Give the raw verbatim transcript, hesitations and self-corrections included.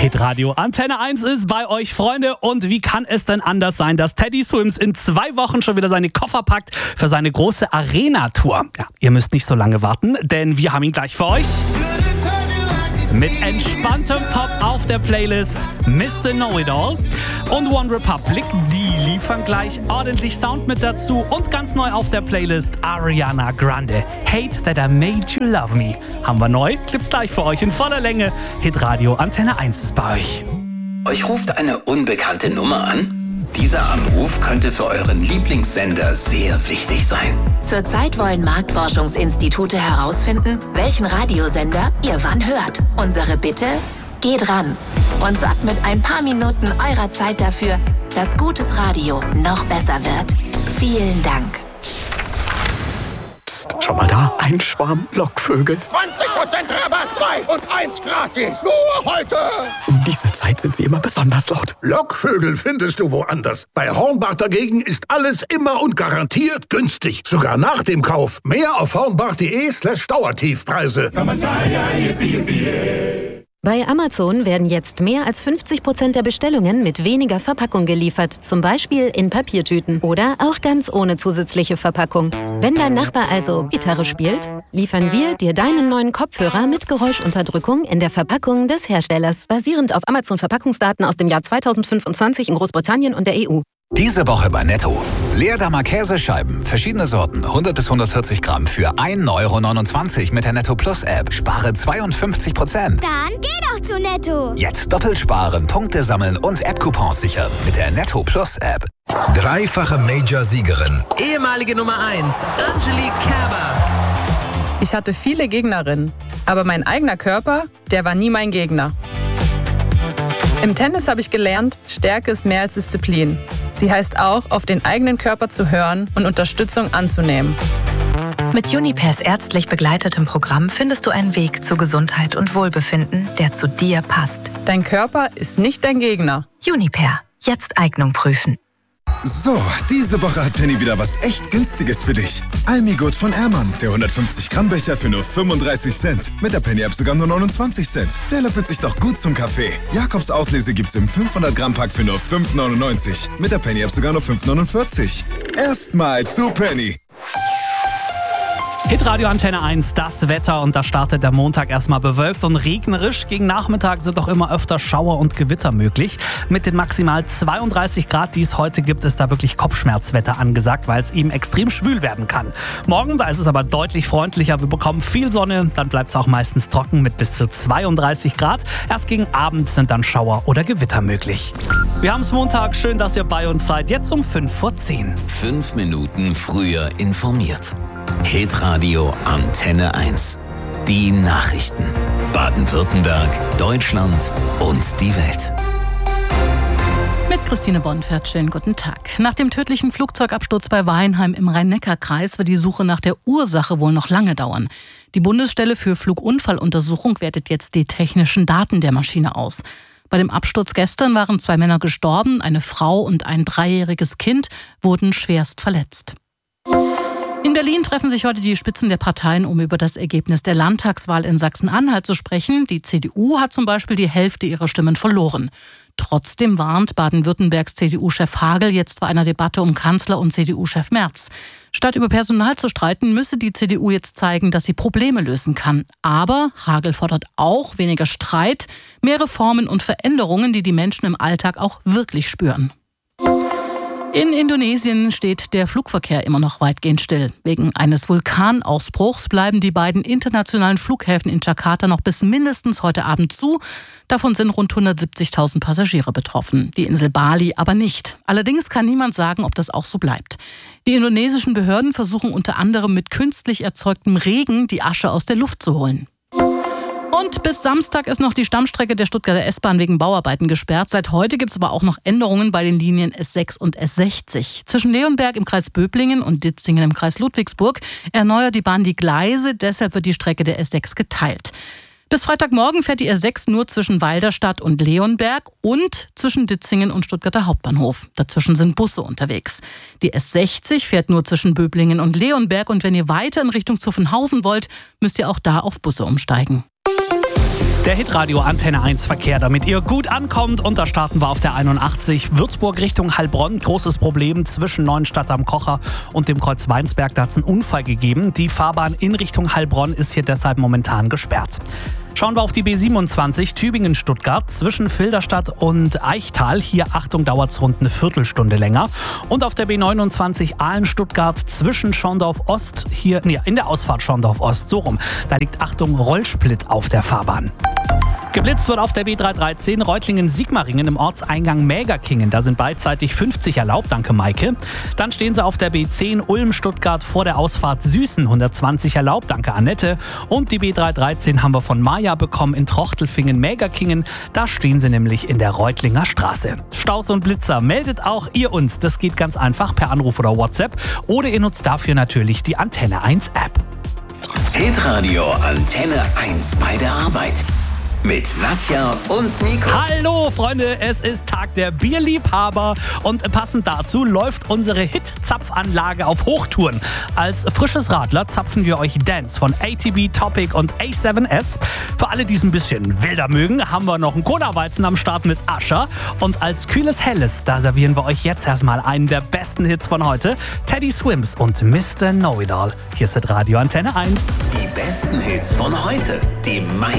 Hitradio Antenne eins ist bei euch, Freunde. Und wie kann es denn anders sein, dass Teddy Swims in zwei Wochen schon wieder seine Koffer packt für seine große Arena-Tour? Ja, ihr müsst nicht so lange warten, denn wir haben ihn gleich für euch. Mit entspanntem Pop auf der Playlist Mister Know-It-All und One Republic, die liefern gleich ordentlich Sound mit dazu. Und ganz neu auf der Playlist Ariana Grande, Hate That I Made You Love Me. Haben wir neu, gibt's gleich für euch in voller Länge. Hitradio Antenne eins ist bei euch. Euch ruft eine unbekannte Nummer an? Dieser Anruf könnte für euren Lieblingssender sehr wichtig sein. Zurzeit wollen Marktforschungsinstitute herausfinden, welchen Radiosender ihr wann hört. Unsere Bitte? Geht ran und sorgt mit ein paar Minuten eurer Zeit dafür, dass gutes Radio noch besser wird. Vielen Dank. Psst, schau mal da, ein Schwarm Lockvögel. zwanzig Prozent Rabatt, zwei und eins gratis. Nur heute. Um diese Zeit sind sie immer besonders laut. Lockvögel findest du woanders. Bei Hornbach dagegen ist alles immer und garantiert günstig. Sogar nach dem Kauf. Mehr auf hornbach.de slash Dauertiefpreise. Bei Amazon werden jetzt mehr als fünfzig Prozent der Bestellungen mit weniger Verpackung geliefert, zum Beispiel in Papiertüten oder auch ganz ohne zusätzliche Verpackung. Wenn dein Nachbar also Gitarre spielt, liefern wir dir deinen neuen Kopfhörer mit Geräuschunterdrückung in der Verpackung des Herstellers, basierend auf Amazon-Verpackungsdaten aus dem Jahr zweitausendfünfundzwanzig in Großbritannien und der E U. Diese Woche bei Netto. Leerdammer Käsescheiben, verschiedene Sorten, hundert bis hundertvierzig Gramm für ein Euro neunundzwanzig mit der Netto Plus App. Spare zweiundfünfzig Prozent. Dann geh doch zu Netto. Jetzt doppelt sparen, Punkte sammeln und App-Coupons sichern mit der Netto Plus App. Dreifache Major-Siegerin. Ehemalige Nummer eins, Angelique Kerber. Ich hatte viele Gegnerinnen, aber mein eigener Körper, der war nie mein Gegner. Im Tennis habe ich gelernt, Stärke ist mehr als Disziplin. Sie heißt auch, auf den eigenen Körper zu hören und Unterstützung anzunehmen. Mit Junipers ärztlich begleitetem Programm findest du einen Weg zu Gesundheit und Wohlbefinden, der zu dir passt. Dein Körper ist nicht dein Gegner. Juniper. Jetzt Eignung prüfen. So, diese Woche hat Penny wieder was echt Günstiges für dich. Almigurt von Ehrmann, der hundertfünfzig Gramm Becher für nur fünfunddreißig Cent. Mit der Penny-App sogar nur neunundzwanzig Cent. Der löffelt sich doch gut zum Kaffee. Jakobs Auslese gibt's im fünfhundert Gramm Pack für nur fünf neunundneunzig. Mit der Penny-App sogar nur fünf neunundvierzig. Erstmal zu Penny. Hitradio Antenne eins, das Wetter, und da startet der Montag erstmal bewölkt und regnerisch. Gegen Nachmittag sind auch immer öfter Schauer und Gewitter möglich. Mit den maximal zweiunddreißig Grad, die es heute gibt, ist da wirklich Kopfschmerzwetter angesagt, weil es eben extrem schwül werden kann. Morgen, da ist es aber deutlich freundlicher. Wir bekommen viel Sonne, dann bleibt es auch meistens trocken mit bis zu zweiunddreißig Grad. Erst gegen Abend sind dann Schauer oder Gewitter möglich. Wir haben es Montag, schön, dass ihr bei uns seid. Jetzt um fünf vor zehn. Fünf Minuten früher informiert. Hitradio Antenne eins. Die Nachrichten. Baden-Württemberg, Deutschland und die Welt. Mit Christine Bonfert, schönen guten Tag. Nach dem tödlichen Flugzeugabsturz bei Weinheim im Rhein-Neckar-Kreis wird die Suche nach der Ursache wohl noch lange dauern. Die Bundesstelle für Flugunfalluntersuchung wertet jetzt die technischen Daten der Maschine aus. Bei dem Absturz gestern waren zwei Männer gestorben, eine Frau und ein dreijähriges Kind wurden schwerst verletzt. In Berlin treffen sich heute die Spitzen der Parteien, um über das Ergebnis der Landtagswahl in Sachsen-Anhalt zu sprechen. Die C D U hat zum Beispiel die Hälfte ihrer Stimmen verloren. Trotzdem warnt Baden-Württembergs C D U-Chef Hagel jetzt vor einer Debatte um Kanzler und C D U-Chef Merz. Statt über Personal zu streiten, müsse die C D U jetzt zeigen, dass sie Probleme lösen kann. Aber Hagel fordert auch weniger Streit, mehr Reformen und Veränderungen, die die Menschen im Alltag auch wirklich spüren. In Indonesien steht der Flugverkehr immer noch weitgehend still. Wegen eines Vulkanausbruchs bleiben die beiden internationalen Flughäfen in Jakarta noch bis mindestens heute Abend zu. Davon sind rund hundertsiebzigtausend Passagiere betroffen. Die Insel Bali aber nicht. Allerdings kann niemand sagen, ob das auch so bleibt. Die indonesischen Behörden versuchen unter anderem mit künstlich erzeugtem Regen die Asche aus der Luft zu holen. Und bis Samstag ist noch die Stammstrecke der Stuttgarter S-Bahn wegen Bauarbeiten gesperrt. Seit heute gibt es aber auch noch Änderungen bei den Linien S sechs und S sechzig. Zwischen Leonberg im Kreis Böblingen und Ditzingen im Kreis Ludwigsburg erneuert die Bahn die Gleise. Deshalb wird die Strecke der S sechs geteilt. Bis Freitagmorgen fährt die S sechs nur zwischen Walderstadt und Leonberg und zwischen Ditzingen und Stuttgarter Hauptbahnhof. Dazwischen sind Busse unterwegs. Die S sechzig fährt nur zwischen Böblingen und Leonberg. Und wenn ihr weiter in Richtung Zuffenhausen wollt, müsst ihr auch da auf Busse umsteigen. Der Hitradio Antenne eins Verkehr, damit ihr gut ankommt. Und da starten wir auf der einundachtzig Würzburg Richtung Heilbronn. Großes Problem zwischen Neuenstadt am Kocher und dem Kreuz Weinsberg. Da hat es einen Unfall gegeben. Die Fahrbahn in Richtung Heilbronn ist hier deshalb momentan gesperrt. Schauen wir auf die B siebenundzwanzig Tübingen-Stuttgart zwischen Filderstadt und Eichtal. Hier, Achtung, dauert es rund eine Viertelstunde länger. Und auf der B neunundzwanzig Aalen-Stuttgart zwischen Schorndorf-Ost, hier, nee, in der Ausfahrt Schorndorf-Ost, so rum. Da liegt, Achtung, Rollsplit auf der Fahrbahn. Geblitzt wird auf der B dreihundertdreizehn Reutlingen-Sigmaringen im Ortseingang Mägerkingen. Da sind beidseitig fünfzig erlaubt, danke Maike. Dann stehen sie auf der B zehn Ulm-Stuttgart vor der Ausfahrt Süßen, hundertzwanzig erlaubt, danke Annette. Und die B dreihundertdreizehn haben wir von Maja bekommen in Trochtelfingen-Mägerkingen. Da stehen sie nämlich in der Reutlinger Straße. Staus und Blitzer, meldet auch ihr uns. Das geht ganz einfach per Anruf oder WhatsApp. Oder ihr nutzt dafür natürlich die Antenne eins App. Hitradio Antenne eins bei der Arbeit. Mit Nadja und Nico. Hallo Freunde, es ist Tag der Bierliebhaber und passend dazu läuft unsere Hit-Zapfanlage auf Hochtouren. Als frisches Radler zapfen wir euch Dance von A T B, Topic und A sieben S. Für alle, die es ein bisschen wilder mögen, haben wir noch einen Cola-Weizen am Start mit Ascher. Und als kühles Helles, da servieren wir euch jetzt erstmal einen der besten Hits von heute. Teddy Swims und Mister Know-It-All. Hier ist Radio Antenne eins. Die besten Hits von heute, die meisten